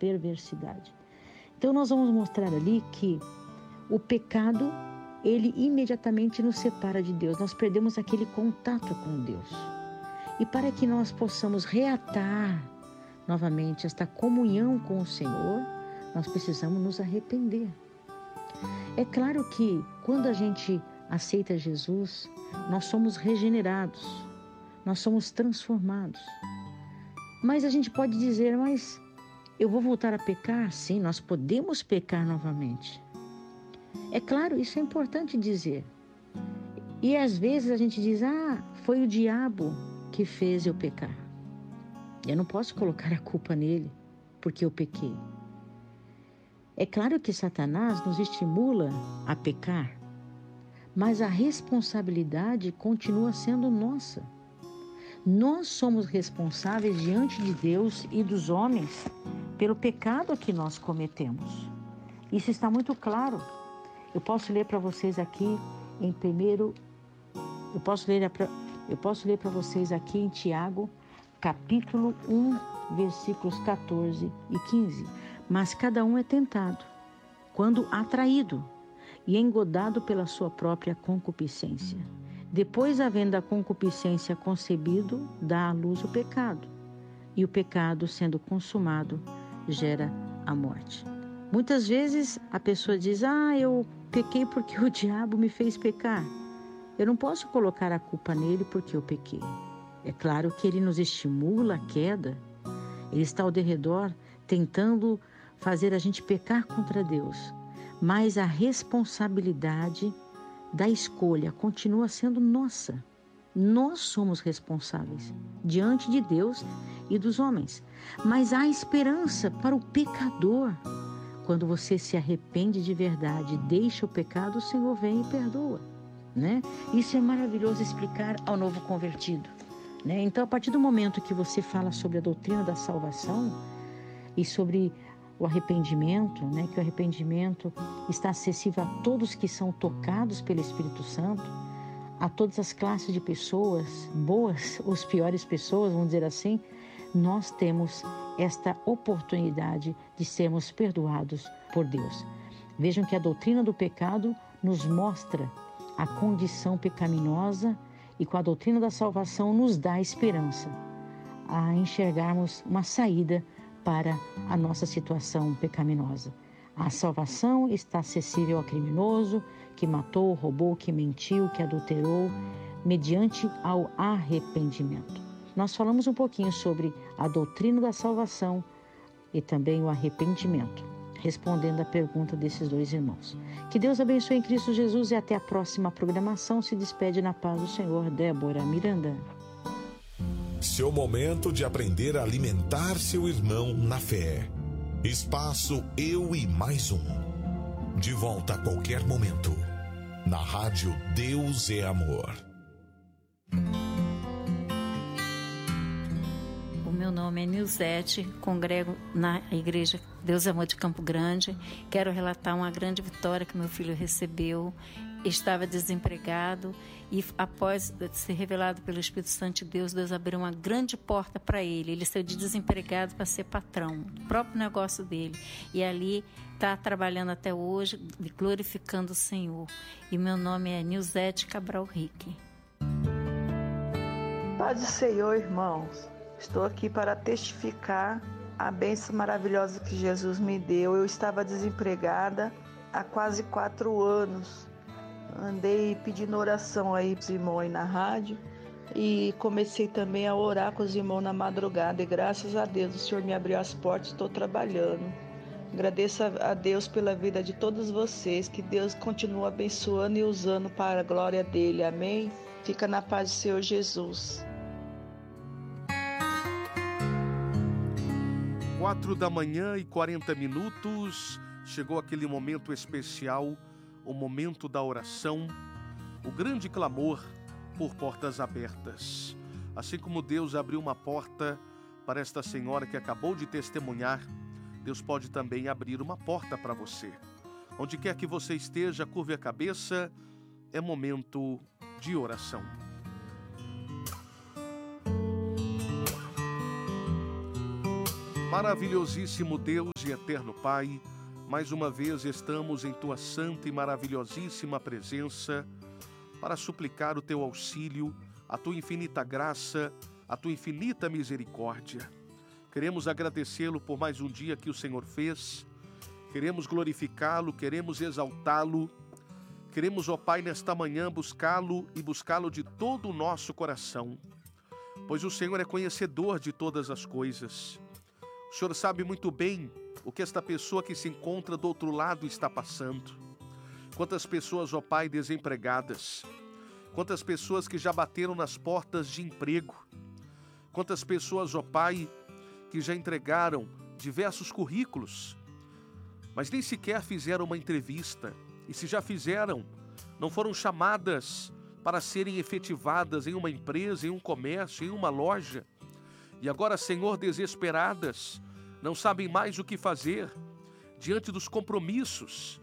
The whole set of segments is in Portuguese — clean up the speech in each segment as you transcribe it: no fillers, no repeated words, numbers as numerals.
perversidade. Então nós vamos mostrar ali que o pecado, ele imediatamente nos separa de Deus. Nós perdemos aquele contato com Deus. E para que nós possamos reatar novamente esta comunhão com o Senhor, nós precisamos nos arrepender. É claro que quando a gente aceita Jesus, nós somos regenerados, nós somos transformados. Mas a gente pode dizer, mas eu vou voltar a pecar? Sim, nós podemos pecar novamente. É claro, isso é importante dizer. E às vezes a gente diz, foi o diabo que fez eu pecar. Eu não posso colocar a culpa nele, porque eu pequei. É claro que Satanás nos estimula a pecar, mas a responsabilidade continua sendo nossa. Nós somos responsáveis diante de Deus e dos homens pelo pecado que nós cometemos. Isso está muito claro. Eu posso ler para vocês aqui em Tiago, capítulo 1, versículos 14 e 15. Mas cada um é tentado, quando atraído e engodado pela sua própria concupiscência. Depois, havendo a concupiscência concebido, dá à luz o pecado. E o pecado, sendo consumado, gera a morte. Muitas vezes a pessoa diz, eu pequei porque o diabo me fez pecar. Eu não posso colocar a culpa nele porque eu pequei. É claro que ele nos estimula a queda. Ele está ao derredor tentando fazer a gente pecar contra Deus. Mas a responsabilidade da escolha continua sendo nossa. Nós somos responsáveis diante de Deus e dos homens. Mas há esperança para o pecador. Quando você se arrepende de verdade, deixa o pecado, o Senhor vem e perdoa, né? Isso é maravilhoso explicar ao novo convertido, né? Então, a partir do momento que você fala sobre a doutrina da salvação e sobre o arrependimento, né? Que o arrependimento está acessível a todos que são tocados pelo Espírito Santo, a todas as classes de pessoas, boas ou as piores pessoas, vamos dizer assim, nós temos esta oportunidade de sermos perdoados por Deus. Vejam que a doutrina do pecado nos mostra a condição pecaminosa e com a doutrina da salvação nos dá esperança a enxergarmos uma saída para a nossa situação pecaminosa. A salvação está acessível ao criminoso que matou, roubou, que mentiu, que adulterou, mediante ao arrependimento. Nós falamos um pouquinho sobre a doutrina da salvação e também o arrependimento, respondendo à pergunta desses dois irmãos. Que Deus abençoe em Cristo Jesus e até a próxima programação. Se despede na paz do Senhor, Débora Miranda. Seu momento de aprender a alimentar seu irmão na fé. Espaço Eu e Mais Um. De volta a qualquer momento. Na rádio Deus é Amor. Meu nome é Nilzete, congrego na Igreja Deus é Amor de Campo Grande. Quero relatar uma grande vitória que meu filho recebeu. Estava desempregado e após ser revelado pelo Espírito Santo de Deus, Deus abriu uma grande porta para ele. Ele saiu de desempregado para ser patrão, o próprio negócio dele. E ali está trabalhando até hoje, glorificando o Senhor. E meu nome é Nilzete Cabral Rique. Paz do Senhor, irmãos. Estou aqui para testificar a bênção maravilhosa que Jesus me deu. Eu estava desempregada há quase 4 anos. Andei pedindo oração aí para os irmãos aí na rádio e comecei também a orar com os irmãos na madrugada. E graças a Deus o Senhor me abriu as portas, estou trabalhando. Agradeço a Deus pela vida de todos vocês. Que Deus continue abençoando e usando para a glória dele. Amém? Fica na paz do Senhor Jesus. 4h40, chegou aquele momento especial, o momento da oração, o grande clamor por portas abertas. Assim como Deus abriu uma porta para esta senhora que acabou de testemunhar, Deus pode também abrir uma porta para você. Onde quer que você esteja, curve a cabeça, é momento de oração. Maravilhosíssimo Deus e eterno Pai, mais uma vez estamos em Tua santa e maravilhosíssima presença para suplicar o Teu auxílio, a Tua infinita graça, a Tua infinita misericórdia. Queremos agradecê-lo por mais um dia que o Senhor fez, queremos glorificá-lo, queremos exaltá-lo, queremos, ó Pai, nesta manhã buscá-lo e buscá-lo de todo o nosso coração, pois o Senhor é conhecedor de todas as coisas. O Senhor sabe muito bem o que esta pessoa que se encontra do outro lado está passando. Quantas pessoas, ó Pai, desempregadas. Quantas pessoas que já bateram nas portas de emprego. Quantas pessoas, ó Pai, que já entregaram diversos currículos, mas nem sequer fizeram uma entrevista. E se já fizeram, não foram chamadas para serem efetivadas em uma empresa, em um comércio, em uma loja. E agora, Senhor, desesperadas, não sabem mais o que fazer diante dos compromissos.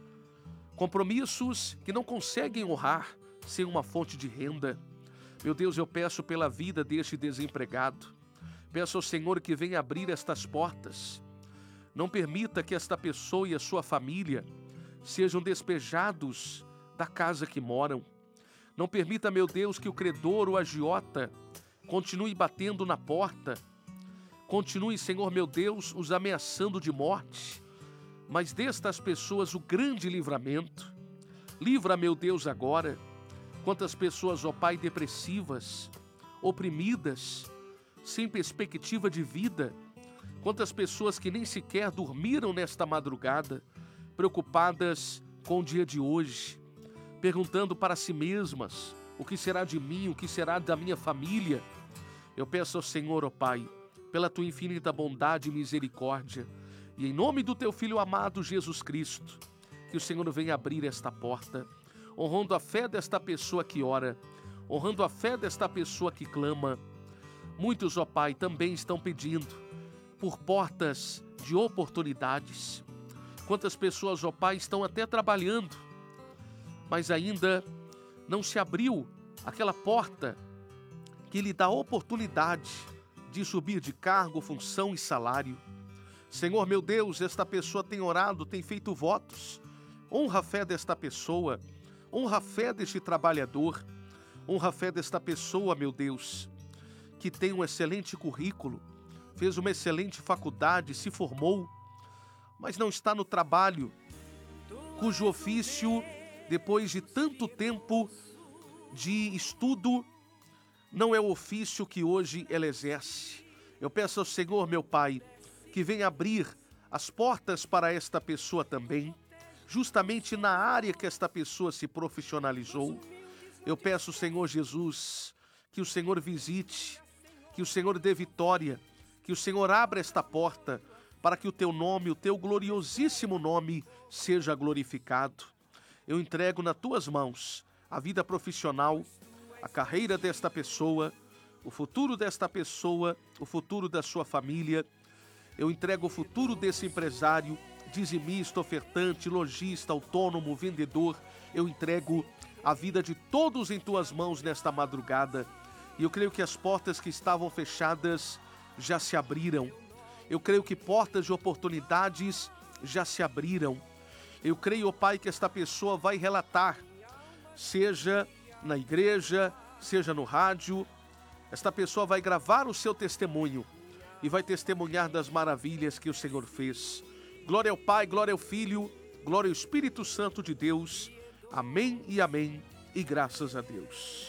Compromissos que não conseguem honrar sem uma fonte de renda. Meu Deus, eu peço pela vida deste desempregado. Peço ao Senhor que venha abrir estas portas. Não permita que esta pessoa e a sua família sejam despejados da casa que moram. Não permita, meu Deus, que o credor ou agiota continue batendo na porta. Continue, Senhor meu Deus, os ameaçando de morte. Mas destas pessoas o grande livramento. Livra, meu Deus, agora. Quantas pessoas, ó Pai, depressivas, oprimidas, sem perspectiva de vida. Quantas pessoas que nem sequer dormiram nesta madrugada, preocupadas com o dia de hoje, perguntando para si mesmas, o que será de mim, o que será da minha família. Eu peço ao Senhor, ó Pai, pela Tua infinita bondade e misericórdia, e em nome do Teu Filho amado Jesus Cristo, que o Senhor venha abrir esta porta, honrando a fé desta pessoa que ora, honrando a fé desta pessoa que clama. Muitos, ó Pai, também estão pedindo por portas de oportunidades. Quantas pessoas, ó Pai, estão até trabalhando, mas ainda não se abriu aquela porta que lhe dá oportunidade de subir de cargo, função e salário. Senhor meu Deus, esta pessoa tem orado, tem feito votos. Honra a fé desta pessoa, honra a fé deste trabalhador, honra a fé desta pessoa, meu Deus, que tem um excelente currículo, fez uma excelente faculdade, se formou, mas não está no trabalho, cujo ofício, depois de tanto tempo de estudo, não é o ofício que hoje ela exerce. Eu peço ao Senhor, meu Pai, que venha abrir as portas para esta pessoa também, justamente na área que esta pessoa se profissionalizou. Eu peço, Senhor Jesus, que o Senhor visite, que o Senhor dê vitória, que o Senhor abra esta porta para que o Teu nome, o Teu gloriosíssimo nome, seja glorificado. Eu entrego nas Tuas mãos a vida profissional, a carreira desta pessoa, o futuro desta pessoa, o futuro da sua família. Eu entrego o futuro desse empresário, dizimista, ofertante, lojista, autônomo, vendedor. Eu entrego a vida de todos em Tuas mãos nesta madrugada. E eu creio que as portas que estavam fechadas já se abriram. Eu creio que portas de oportunidades já se abriram. Eu creio, ó Pai, que esta pessoa vai relatar, seja na igreja, seja no rádio. Esta pessoa vai gravar o seu testemunho e vai testemunhar das maravilhas que o Senhor fez. Glória ao Pai, glória ao Filho, glória ao Espírito Santo de Deus. Amém e amém, e graças a Deus.